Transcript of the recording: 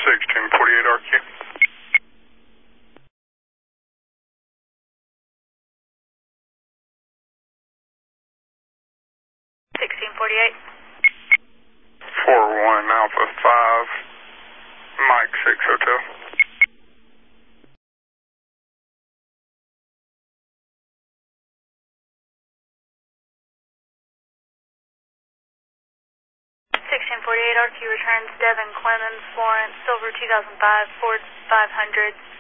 1648 RQ. 1648. 41 Alpha 5, Mike 6 Hotel. 1648 RQ returns Devin Clemens, Florence, Silver 2005, Ford 500.